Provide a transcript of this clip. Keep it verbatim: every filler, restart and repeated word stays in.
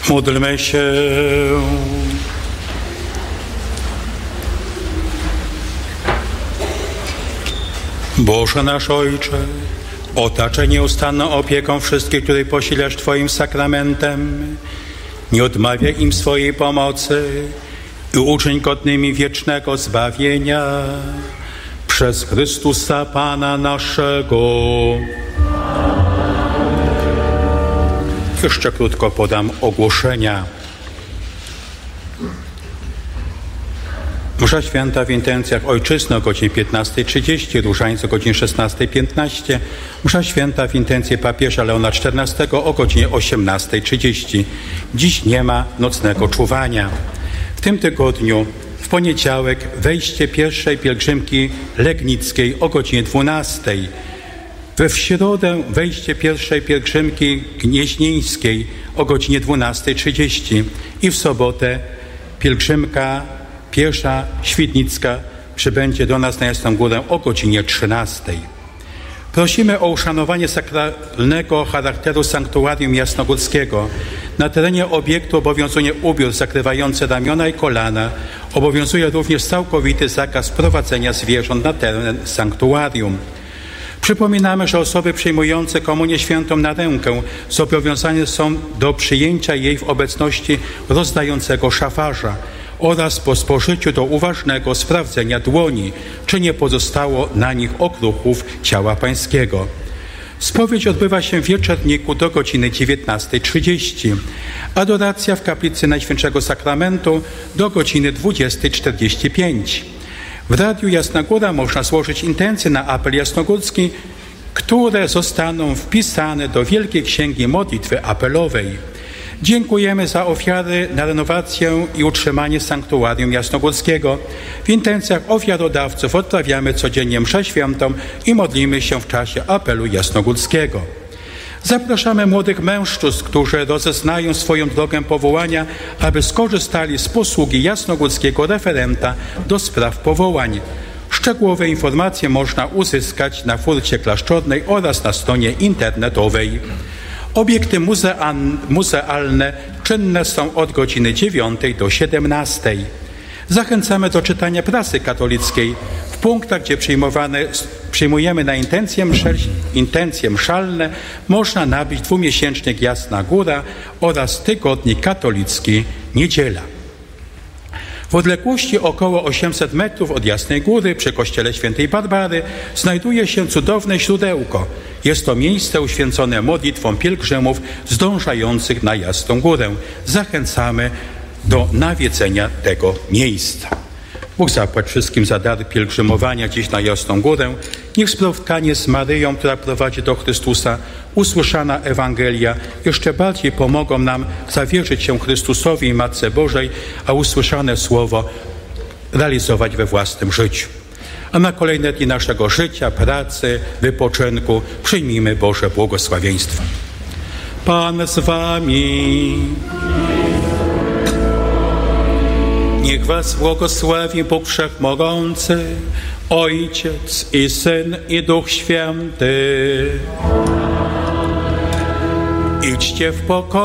Módlmy się. Boże nasz Ojcze, otaczaj nieustanną opieką wszystkich, których posilasz Twoim sakramentem. Nie odmawiaj im swojej pomocy i uczyń godnymi wiecznego zbawienia. Przez Chrystusa Pana naszego. Jeszcze krótko podam ogłoszenia. Msza święta w intencjach ojczyzny o godzinie piętnastej trzydzieści, różańce o godzinie szesnastej piętnaście, msza święta w intencje papieża Leona czternastego o godzinie osiemnastej trzydzieści. Dziś nie ma nocnego czuwania. W tym tygodniu w poniedziałek wejście pierwszej pielgrzymki legnickiej o godzinie dwunastej. We w środę wejście pierwszej pielgrzymki gnieźnieńskiej o godzinie dwunastej trzydzieści i w sobotę pielgrzymka pierwsza świdnicka przybędzie do nas na Jasną Górę o godzinie trzynastej. Prosimy o uszanowanie sakralnego charakteru sanktuarium jasnogórskiego. Na terenie obiektu obowiązuje ubiór zakrywający ramiona i kolana. Obowiązuje również całkowity zakaz prowadzenia zwierząt na teren sanktuarium. Przypominamy, że osoby przyjmujące komunię świętą na rękę zobowiązane są do przyjęcia jej w obecności rozdającego szafarza oraz po spożyciu do uważnego sprawdzenia dłoni, czy nie pozostało na nich okruchów ciała pańskiego. Spowiedź odbywa się w wieczorniku do godziny dziewiętnastej trzydzieści. Adoracja w kaplicy Najświętszego Sakramentu do godziny dwudziestej czterdzieści pięć. W Radiu Jasna Góra można złożyć intencje na apel jasnogórski, które zostaną wpisane do Wielkiej Księgi Modlitwy Apelowej. Dziękujemy za ofiary na renowację i utrzymanie sanktuarium jasnogórskiego. W intencjach ofiarodawców odprawiamy codziennie mszę świętą i modlimy się w czasie apelu jasnogórskiego. Zapraszamy młodych mężczyzn, którzy rozeznają swoją drogę powołania, aby skorzystali z posługi jasnogórskiego referenta do spraw powołań. Szczegółowe informacje można uzyskać na furcie klasztornej oraz na stronie internetowej. Obiekty muzealne czynne są od godziny dziewiątej do siedemnastej. Zachęcamy do czytania prasy katolickiej w punktach, gdzie przyjmowane, przyjmujemy na intencje, mszel, intencje mszalne, można nabyć dwumiesięcznik Jasna Góra oraz tygodnik katolicki Niedziela. W odległości około osiemset metrów od Jasnej Góry przy kościele świętej Barbary znajduje się cudowne źródełko. Jest to miejsce uświęcone modlitwą pielgrzymów zdążających na Jasną Górę. Zachęcamy do nawiedzenia tego miejsca. Bóg zapłać wszystkim za dar pielgrzymowania dziś na Jasną Górę. Niech spotkanie z Maryją, która prowadzi do Chrystusa, usłyszana Ewangelia jeszcze bardziej pomogą nam zawierzyć się Chrystusowi i Matce Bożej, a usłyszane słowo realizować we własnym życiu. A na kolejne dni naszego życia, pracy, wypoczynku przyjmijmy Boże błogosławieństwo. Pan z wami. Niech was błogosławi Bóg Wszechmogący, Ojciec i Syn i Duch Święty. Idźcie w pokoju.